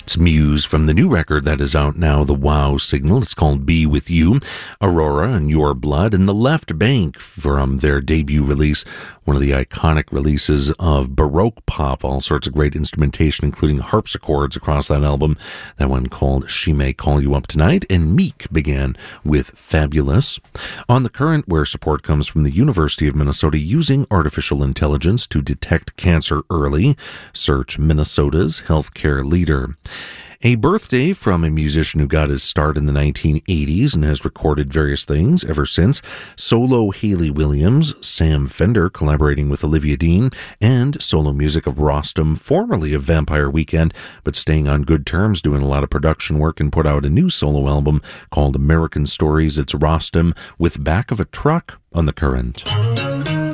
It's Muse from the new record that is out now, The Wow Signal. It's called Be With You. Aurora and Your Blood, and The Left Bank from their debut release, one of the iconic releases of Baroque pop. All sorts of great instrumentation, including harpsichords across that album. That one called She May Call You Up Tonight. And Meek began with Fabulous. On The Current, where support comes from the University of Minnesota using artificial intelligence to detect cancer early. Search Minnesota's healthcare leader. A birthday from a musician who got his start in the 1980s and has recorded various things ever since. Solo Hayley Williams, Sam Fender collaborating with Olivia Dean, and solo music of Rostam, formerly of Vampire Weekend, but staying on good terms, doing a lot of production work, and put out a new solo album called American Stories. It's Rostam with Back of a Truck on The Current.